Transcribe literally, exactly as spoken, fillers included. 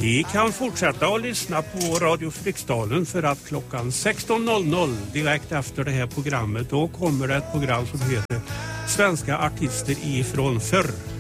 Ni kan fortsätta att lyssna på Radio Fryksdalen för att klockan sexton noll noll direkt efter det här programmet då kommer det ett program som heter Svenska artister ifrån förr.